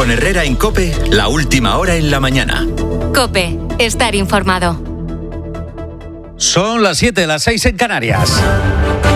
Con Herrera en COPE, la última hora en la mañana. COPE, estar informado. Son las 7, las 6 en Canarias.